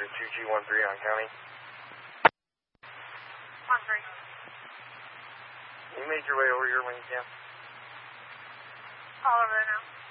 to 2G13 on county. 13. You made your way over here when you can. All over there now.